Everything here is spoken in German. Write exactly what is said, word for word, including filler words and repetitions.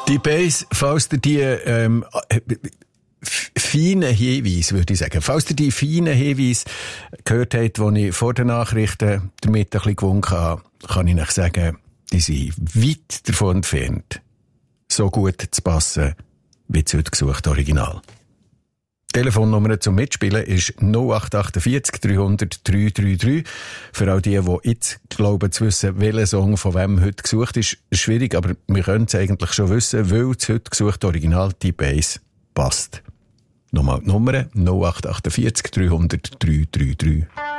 Die Base, falls ihr die ähm, feinen Hinweise, würde ich sagen, falls ihr die feinen Hinweise gehört habt, die ich vor den Nachrichten damit ein bisschen gewunken habe, kann ich euch sagen, die sind weit davon entfernt, so gut zu passen wie das heute gesuchte Original. Die Telefonnummer zum Mitspielen ist null acht vier acht dreihundert drei drei drei. Für all die, die jetzt glauben zu wissen, welcher Song von wem heute gesucht ist, ist schwierig, aber wir können es eigentlich schon wissen, weil das heute gesuchte Original die Base passt. Nochmal die Nummer null acht vier acht dreihundert drei drei drei.